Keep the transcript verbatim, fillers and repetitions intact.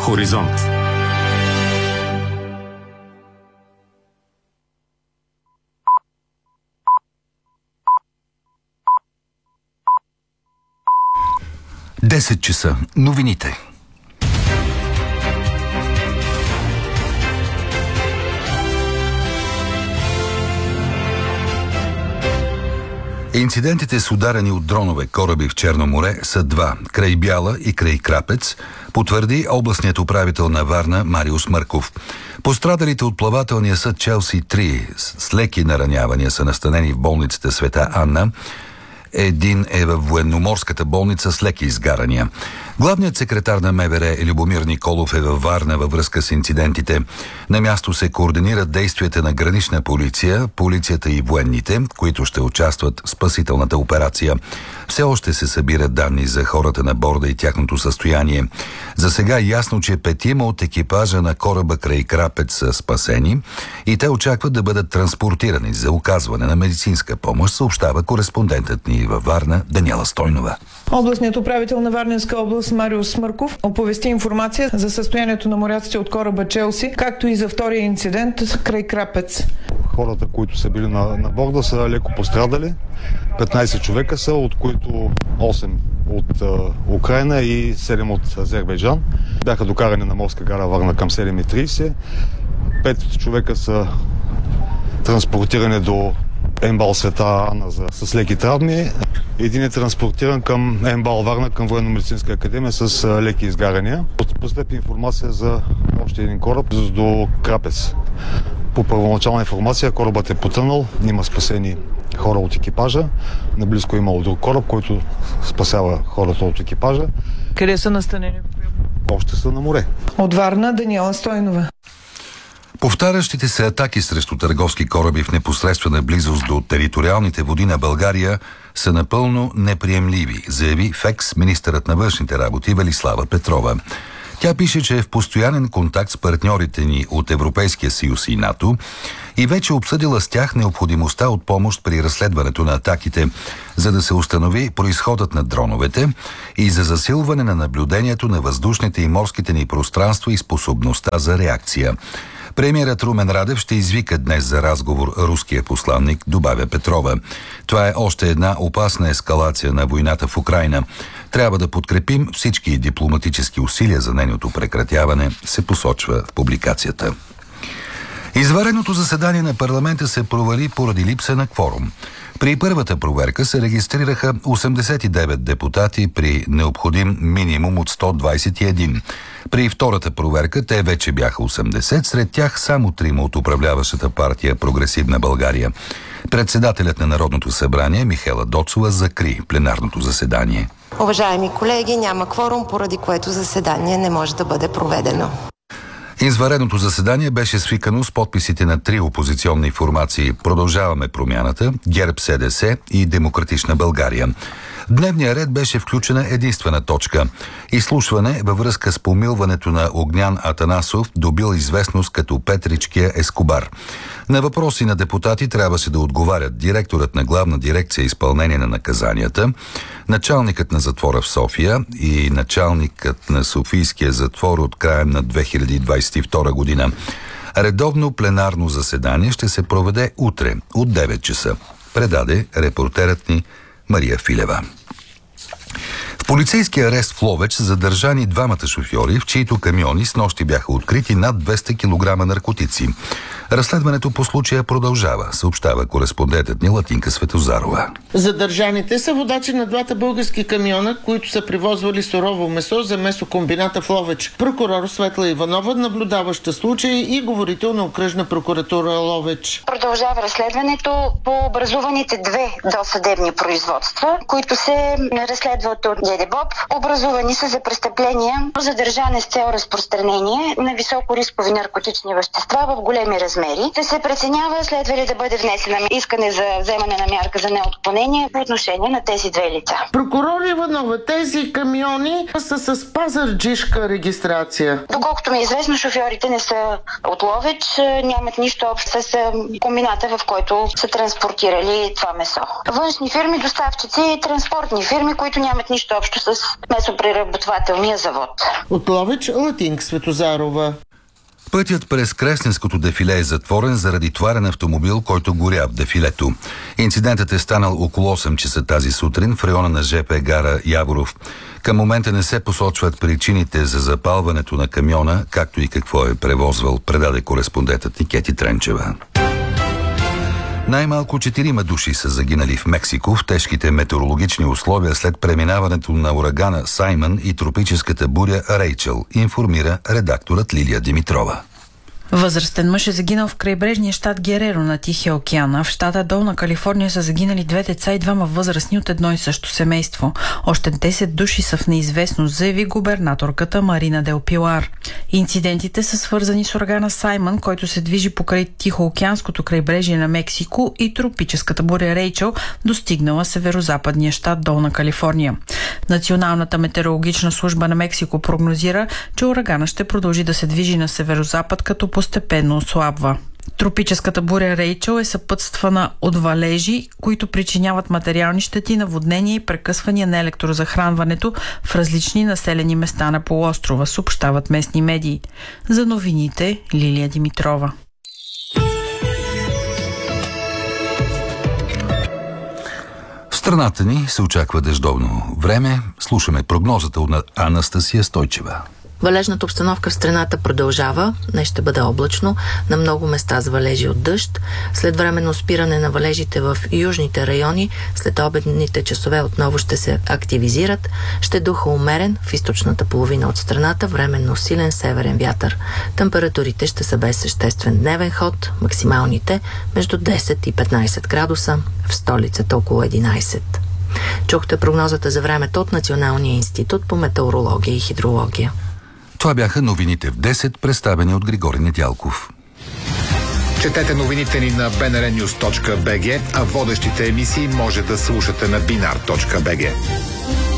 Хоризонт. десет часа. Новините. Инцидентите с ударени от дронове кораби в Черно море са два – край Бяла и край Крапец, потвърди областният управител на Варна Мариус Мърков. Пострадалите от плавателния съд Челси три с леки наранявания са настанени в болницата Света Анна. Един е във военноморската болница с леки изгарания. Главният секретар на МВР Любомир Николов е във Варна във връзка с инцидентите. На място се координират действията на гранична полиция, полицията и военните, които ще участват в спасителната операция. Все още се събират данни за хората на борда и тяхното състояние. За сега е ясно, че петима от екипажа на кораба край Крапец са спасени и те очакват да бъдат транспортирани за оказване на медицинска помощ, съобщава кореспондентът ни във Варна Даниела Стойнова. Областният управител на Варненска област Мариус Мърков оповести информация за състоянието на моряците от кораба Челси, както и за втория инцидент край Крапец. Хората, които са били на, на борда, са леко пострадали. петнайсет човека са, от които осем от а, Украйна и седем от Азербайджан. Бяха докарани на морска гара Варна към седем и трийсет. Пет човека са транспортирани до Ембал Света Анна за, с леки травми. Един е транспортиран към Ембал Варна, към Военно-медицинска академия с а, леки изгаряния. Постъпи информация за още един кораб до Крапец. По първоначална информация корабът е потънал, има спасени хора от екипажа. Наблизко имало друг кораб, който спасява хората от екипажа. Къде са настанени? Още са на море. От Варна Даниела Стойнова. Повтарящите се атаки срещу търговски кораби в непосредствена близост до териториалните води на България са напълно неприемливи, заяви в екс-министърът на външните работи Велислава Петрова. Тя пише, че е в постоянен контакт с партньорите ни от Европейския съюз и НАТО и вече обсъдила с тях необходимостта от помощ при разследването на атаките, за да се установи произходът на дроновете и за засилване на наблюдението на въздушните и морските ни пространства и способността за реакция. Премиерът Румен Радев ще извика днес за разговор руския посланник, добавя Петрова. Това е още една опасна ескалация на войната в Украйна. Трябва да подкрепим всички дипломатически усилия за нейното прекратяване, се посочва в публикацията. Извънредното заседание на парламента се провали поради липса на кворум. При първата проверка се регистрираха осемдесет и девет депутати при необходим минимум от сто двайсет и един. При втората проверка те вече бяха осемдесет, сред тях само трима от управляващата партия Прогресивна България. Председателят на Народното събрание Михаела Доцова закри пленарното заседание. Уважаеми колеги, няма кворум, поради което заседание не може да бъде проведено. Извънредното заседание беше свикано с подписите на три опозиционни формации Продължаваме промяната, ГЕРБ-СДС и Демократична България. В дневния ред беше включена единствена точка – изслушване във връзка с помилването на Огнян Атанасов, добил известност като Петричкия Ескобар. На въпроси на депутати трябваше да отговарят директорът на Главна дирекция изпълнение на наказанията, началникът на затвора в София и началникът на Софийския затвор от края на две хиляди двайсет и втора година. Редовно пленарно заседание ще се проведе утре от девет часа, предаде репортерът ни Мария Филева. В полицейския арест в Ловеч са задържани двамата шофьори, в чиито камиони снощи бяха открити над двеста килограма наркотици. Разследването по случая продължава, съобщава кореспондентът ни Латинка Светозарова. Задържаните са водачи на двата български камиона, които са привозвали сурово месо за месокомбината в Ловеч. Прокурор Светла Иванова, наблюдаваща случай и говорител на окръжна прокуратура Ловеч. Продължава разследването по образуваните две досъдебни производства, които се разследват от ГДБОП. Образувани са за престъпления, задържане с цел разпространение на високорискови наркотични вещества в големи размери. Ще се преценява следва ли да бъде внесена искане за вземане на мярка за неотклонение по отношение на тези две лица. Прокурор Иванова, тези камиони са с пазарджишка регистрация. Доколкото ми е известно, шофьорите не са от Ловеч, нямат нищо общо с комбината, в който са транспортирали това месо. Външни фирми, доставчици и транспортни фирми, които нямат нищо общо общо с месопреработвателния завод. От Ловеч, Латинка Светозарова. Пътят през Кресненското дефиле е затворен заради товарен автомобил, който горя в дефилето. Инцидентът е станал около осем часа тази сутрин в района на ЖП гара Яворов. Към момента не се посочват причините за запалването на камиона, както и какво е превозвал, предаде кореспондентът ни Кети Тренчева. Най-малко четирима души са загинали в Мексико в тежките метеорологични условия след преминаването на урагана Саймън и тропическата буря Рейчел, информира редакторът Лилия Димитрова. Възрастен мъж е загинал в крайбрежния щат Гереро на Тихия океан, а в щата Долна Калифорния са загинали две деца и двама възрастни от едно и също семейство. Още десет души са в неизвестност, заяви губернаторката Марина Дел Пилар. Инцидентите са свързани с урагана Саймън, който се движи покрай Тихоокеанското крайбрежие на Мексико, и тропическата буря Рейчел, достигнала северозападния щат Долна Калифорния. Националната метеорологична служба на Мексико прогнозира, че урагана ще продължи да се движи на северозапад, като постепенно ослабва. Тропическата буря Рейчел е съпътствана от валежи, които причиняват материални щети, наводнения и прекъсвания на електрозахранването в различни населени места на полуострова, съобщават местни медии. За новините Лилия Димитрова. В страната ни се очаква дъждовно време. Слушаме прогнозата от Анастасия Стойчева. Валежната обстановка в страната продължава. Днес ще бъде облачно, на много места с валежи от дъжд. След временно спиране на валежите в южните райони, след обедните часове отново ще се активизират. Ще духа умерен в източната половина от страната, временно силен северен вятър. Температурите ще са без съществен дневен ход, максималните между десет и петнайсет градуса, в столицата около единайсет. Чухте прогнозата за времето от Националния институт по метеорология и хидрология. Това бяха новините в десет, представени от Григорий Недялков. Четете новините ни на би ен ар нюз точка би джи, а водещите емисии може да слушате на бинар точка би джи.